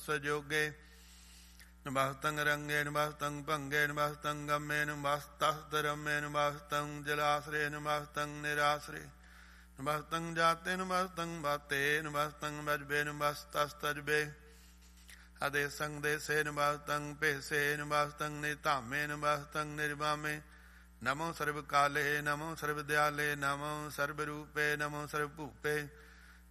ਸਜੋਗੇ ਨਿਭਸਤੰ ਰੰਗੇ ਨਿਭਸਤੰ ਭੰਗੇ ਨਿਭਸਤੰ ਗਮੇ ਨਿਭਸਤਸਤ ਰਮੇ ਨਿਭਸਤੰ ਜਲਾਸਰੇ ਨਿਭਸਤੰ ਨਿਰਾਸਰੇ ਨਿਭਸਤੰ ਜਾਤੇ ਨਿਭਸਤੰ ਬਾਤੇ ਨਿਭਸਤੰ ਬਜਬੇ ਨਿਭਸਤਸਤਜਬੇ ਆਦੇਸੰ ਦੇਸੇ ਨਿਭਸਤੰ ਭੇਸੇ ਨਿਭਸਤੰ ਨਿਧਾਮੇ ਨਿਭਸਤੰ ਨਿਰਵਾਮੇ ਨਮੋ ਸਰਬ ਕਾਲੇ ਨਮੋ ਸਰਬ ਦਿਆਲੇ ਨਮੋ ਸਰਬ ਰੂਪੇ ਨਮੋ ਸਰਬ ਭੂਪੇ